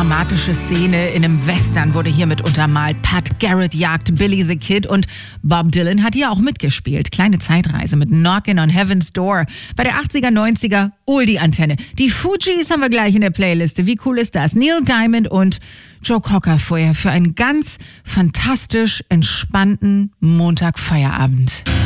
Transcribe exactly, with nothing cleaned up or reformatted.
dramatische Szene in einem Western wurde hiermit untermalt. Pat Garrett jagt Billy the Kid und Bob Dylan hat hier auch mitgespielt. Kleine Zeitreise mit Knockin' on Heaven's Door bei der achtziger, neunziger Oldie-Antenne. Die Fugees haben wir gleich in der Playliste. Wie cool ist das? Neil Diamond und Joe Cocker vorher für einen ganz fantastisch entspannten Montagfeierabend.